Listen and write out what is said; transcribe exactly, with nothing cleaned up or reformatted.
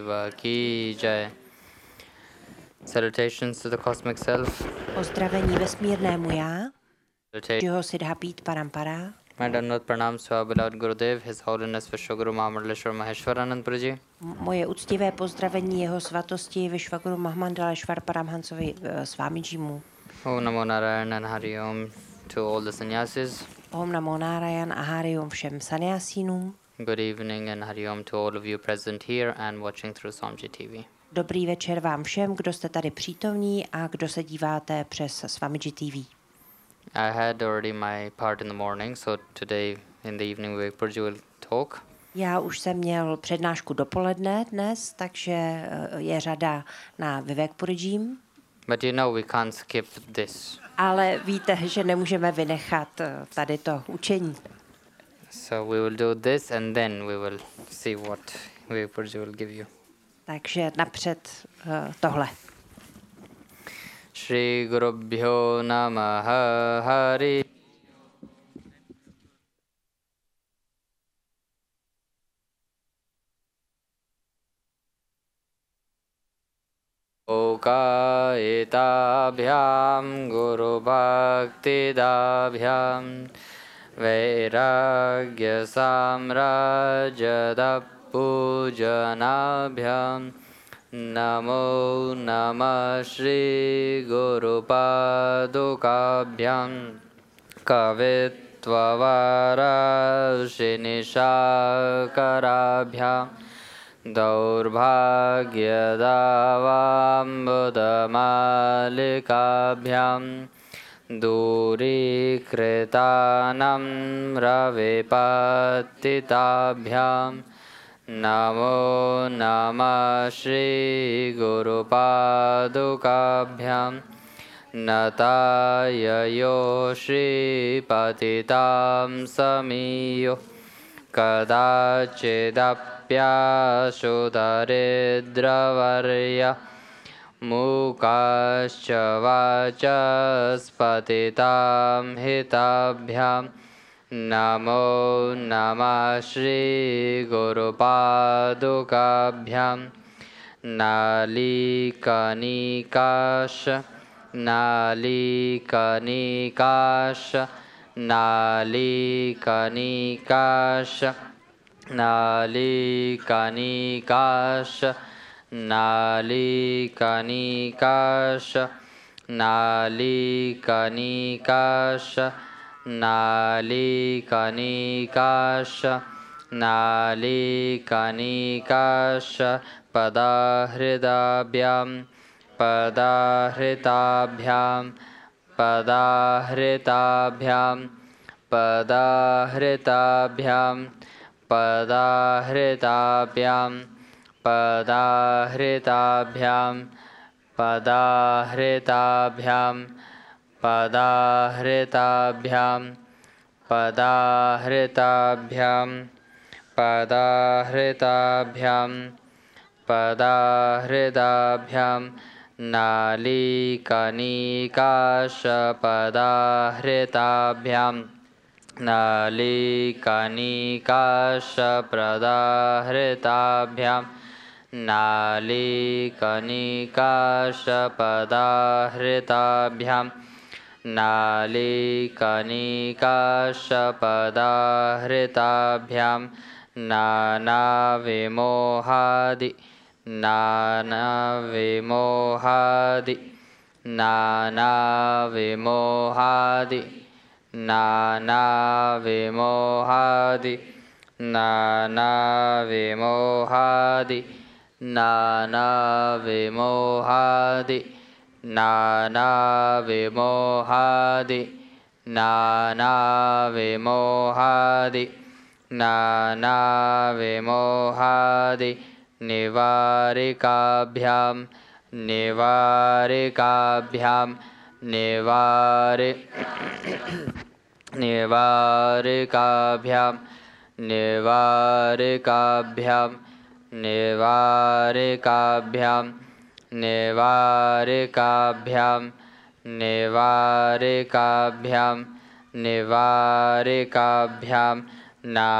Deva ki jai. Salutations to the cosmic self. Pozdravení vesmírnému já, Salutation. Jeho Siddhapít Parampara. My Dandavat pranams to our beloved Gurudev, His Holiness Vishwaguru Mahamandeleshwar Maheshwaranand Puruji. Moje úctivé pozdravení jeho svatosti Vishwaguru Mahamandeleshwar Paramhansovi Swamidžimu. Om Namo Narayan and Hari Om to all the sannyasis. Om Namo Narayan a Hari Om všem sanyasínům. Good evening and Hari Om to all of you present here and watching through Swamiji T V. Dobrý večer vám všem, kdo jste tady přítomní a kdo se díváte přes Swamiji T V. I had already my part in the morning, so today in the evening Vivek Purji will talk. Já už jsem měl přednášku dopoledne dnes, takže je řada na Vivek Purjím. But you know we can't skip this. Ale víte, že nemůžeme vynechat tady to učení. So we will do this and then we will see what Vivek Purji will give you. Takže napřed uh, tohle. Shri Gurubhyo Namah Hari Okayitabhyam Guru Bhaktidabhyam Vairagya Samrajada Pujanabhyam Namo Namah Shri Guru Padukabhyam Kavitvavarashinishakarabhyam Daurbhagyadavambuddhamalikabhyam Durikritanam Ravipattitabhyam Namo Namah Shri Guru Padukabhyam Natayayo Shri Patitam Samiyo Kadachidapya Shudaridраvarya Mukascha Vachas Patitam Hitabhyam Namo Namah Shri Guru Padukabhyam Nalikanikash Nalikanikash Nalikanikash Nalikanikash Nalikanikash Nalikanikash Nalikanikash Nalikanikash Padahridabhyam Padahritabhyam Padahritabhyam Padahritabhyam Padahritabhyam Padahritabhyam Padahritabhyam Padahritabhyam Padahritabhyam Padahritabhyam Padahritabhyam Nalikanikash Padahritabhyam Nalikanikash Padahritabhyam Nalikanikash Padahritabhyam Nalikanikash Padahritabhyam Nana Vimohadi Nana Vimohadi Nana Vimohadi Nana Vimohadi Nana Vimohadi Nana Vimohadi Nana Vimohadi Nana Vimohadi Nana Vimohadi Nivarikabhyam Nivarikabhyam Nivari Nivarikabhyam Nivarikabhyam Nivarikabhyam Nivarikabhyam Nivarikabhyam Nivarikabhyam Na